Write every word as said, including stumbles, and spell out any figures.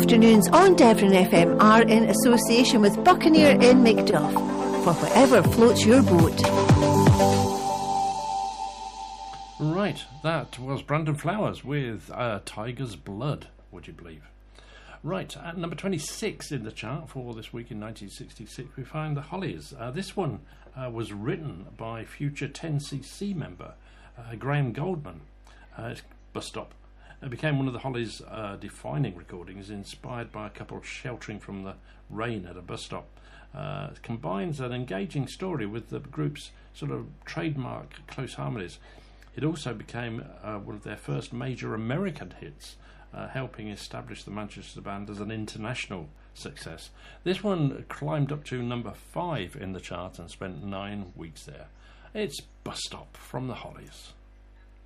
afternoons on Devon F M are in association with Buccaneer in Macduff, for whatever floats your boat. Right, that was Brandon Flowers with uh, Tiger's Blood, would you believe? Right, at number twenty-six in the chart for this week in nineteen sixty-six, we find the Hollies. Uh, this one uh, was written by future ten C C member uh, Graham Goldman. Uh, it's Bus Stop. It became one of the Hollies' uh, defining recordings, inspired by a couple sheltering from the rain at a bus stop. Uh, it combines an engaging story with the group's sort of trademark close harmonies. It also became uh, one of their first major American hits, uh, helping establish the Manchester band as an international success. This one climbed up to number five in the chart and spent nine weeks there. It's Bus Stop from the Hollies.